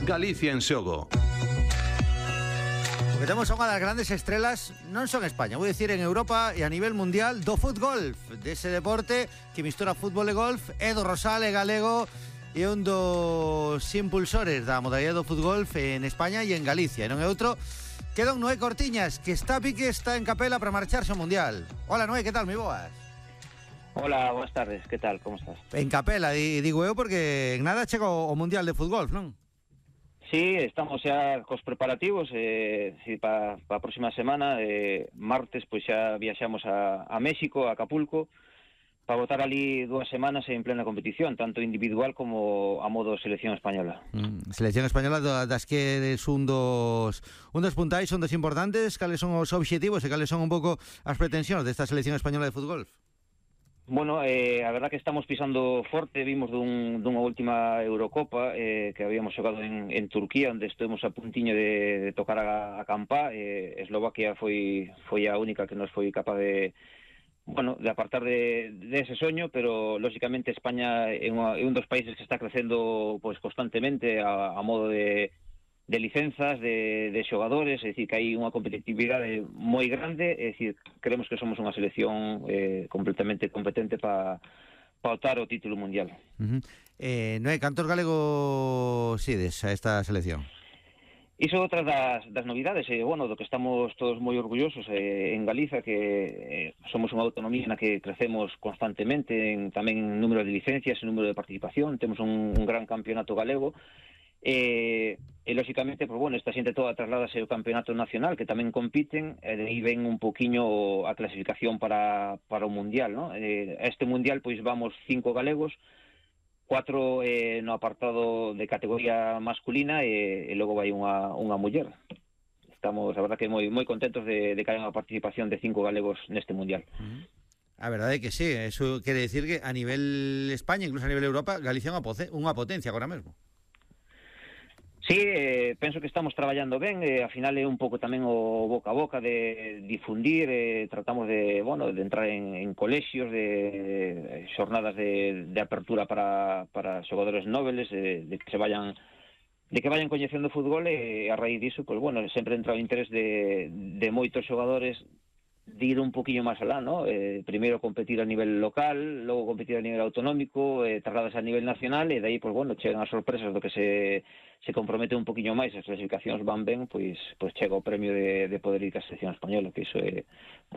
Galicia en xogo. O que temos son unha das grandes estrelas, non son en España, vou dicir en Europa e a nivel mundial, do futgolf, dese deporte que mistura fútbol e golf. Edo Rosal é galego e un dos impulsores da modalidade do futgolf en España e en Galicia, e non é outro que don Noé Cortiñas, que está en Capela para marcharse ao mundial. Hola Noé, que tal, moi boas? Hola, buenas tardes, que tal, como estás? En Capela, digo eu, porque en nada chega o mundial de futgolf, non? Sí, estamos xa cos preparativos, para a próxima semana, martes, pois xa viaxamos a México, a Acapulco, para botar ali 2 semanas en plena competición, tanto individual como a modo selección española. Selección española das que eres un dos puntais, un dos importantes. Cales son os obxectivos e cales son un pouco as pretensións desta selección española de futgolf? Bueno, a verdad que estamos pisando forte, vimos dunha última Eurocopa que habíamos xogado en Turquía, onde estuvemos a puntiño de tocar a campá. Eslovaquia foi a única que nos foi capaz de apartar de ese soño, pero lógicamente España é un dos países que está crecendo pois constantemente a modo de licenzas, de xogadores, é dicir, que hai unha competitividade moi grande, é dicir, creemos que somos unha selección completamente competente para optar ao título mundial. Noé, cantos galegos sides a esta selección? Iso é outra das novidades, do que estamos todos moi orgullosos en Galiza, que somos unha autonomía na que crecemos constantemente, tamén en número de licencias, en número de participación, temos un gran campeonato galego, e lógicamente, esta xente toda trasladase ao campeonato nacional, que tamén compiten, e de aí ven un poquinho a clasificación para o mundial, ¿no? A este mundial pois vamos 5 galegos, 4 no apartado de categoría masculina e logo vai unha muller. Estamos, a verdad, que moi contentos de que haya unha participación de 5 galegos neste mundial. A verdade é que sí, eso quere decir que a nivel España, incluso a nivel Europa, Galicia é unha potencia agora mesmo. Sí, penso que estamos traballando ben, a final é un pouco tamén o boca a boca de difundir, tratamos de entrar en colexios, de xornadas de apertura para xogadores noveles, de que vayan coñecendo o fútbol, e a raíz diso, sempre entra o interés de moitos xogadores de ir un poquinho máis alá, ¿no? Primeiro competir a nivel local, logo competir a nivel autonómico, trasladas a nivel nacional, e daí, chegan as sorpresas do que se compromete un poquinho máis, as clasificacións van ben, pois chega o premio de poder ir a selección española, que iso é,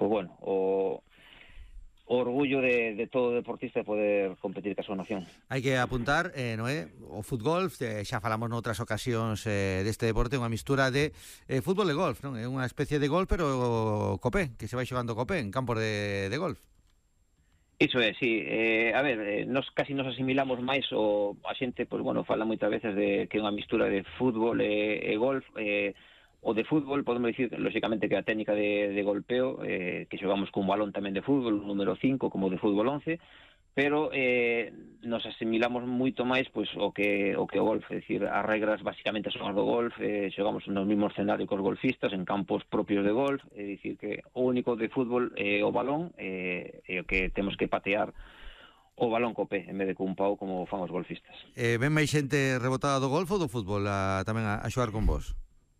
o orgullo de todo deportista de poder competir ca súa nación. Hai que apuntar, Noé, o futgolf, xa falamos noutras ocasións deste deporte, unha mistura de fútbol e golf, non? É unha especie de golf, pero copé, que se vai xogando copé en campos de golf. Iso é, sí. Nos casi nos asimilamos máis a xente, fala moitas veces de que é unha mistura de fútbol e golf, o de fútbol, podemos dicir, lógicamente, que a técnica de golpeo, que xogamos cun balón tamén de fútbol, número 5, como de fútbol 11, pero nos asimilamos moito máis o que o golf, é dicir, as regras basicamente son as do golf, xogamos no mesmo escenario cos golfistas, en campos propios de golf, é dicir, que o único de fútbol é o balón, e o que temos que patear o balón co pé, en vez de cun pau como fan os golfistas. Ven máis xente rebotada do golf ou do fútbol tamén a xogar con vos?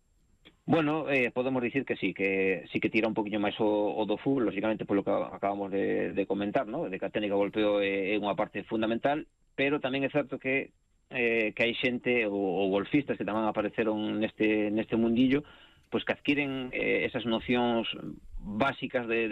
Podemos dicir que sí que tira un poquinho máis o do fútbol, lógicamente polo que acabamos de comentar, ¿no? De que a técnica de golpeo é unha parte fundamental, pero tamén é certo que hai xente ou golfistas que tamén apareceron neste mundillo, pois que adquiren esas nocións básicas de